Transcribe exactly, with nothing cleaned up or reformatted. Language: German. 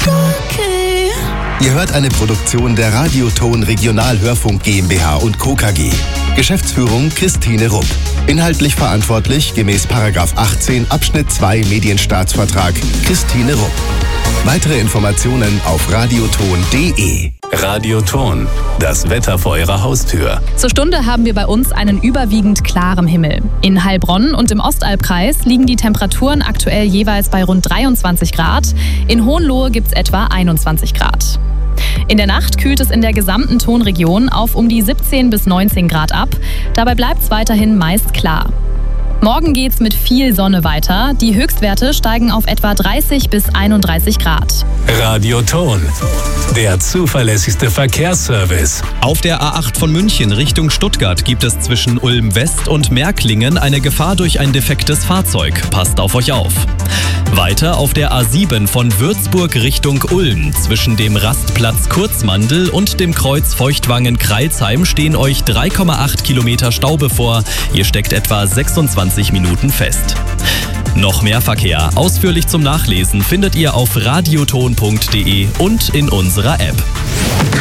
okay. Ihr hört eine Produktion der Radioton Regionalhörfunk GmbH und Co. K G. Geschäftsführung Christine Rupp. Inhaltlich verantwortlich gemäß Paragraph achtzehn Abschnitt zwei Medienstaatsvertrag Christine Rupp. Weitere Informationen auf radioton punkt de. Radioton, das Wetter vor Ihrer Haustür. Zur Stunde haben wir bei uns einen überwiegend klaren Himmel. In Heilbronn und im Ostalbkreis liegen die Temperaturen aktuell jeweils bei rund dreiundzwanzig Grad. In Hohenlohe gibt es etwa einundzwanzig Grad. In der Nacht kühlt es in der gesamten Tonregion auf um die siebzehn bis neunzehn Grad ab. Dabei bleibt es weiterhin meist klar. Morgen geht's mit viel Sonne weiter. Die Höchstwerte steigen auf etwa dreißig bis einunddreißig Grad. Radioton, der zuverlässigste Verkehrsservice. Auf der A acht von München Richtung Stuttgart gibt es zwischen Ulm West und Märklingen eine Gefahr durch ein defektes Fahrzeug. Passt auf euch auf. Weiter auf der A sieben von Würzburg Richtung Ulm. Zwischen dem Rastplatz Kurzmandel und dem Kreuz Feuchtwangen-Kreilsheim stehen euch drei Komma acht Kilometer Stau bevor. Ihr steckt etwa sechsundzwanzig Minuten fest. Noch mehr Verkehr ausführlich zum Nachlesen findet ihr auf radioton punkt de und in unserer App.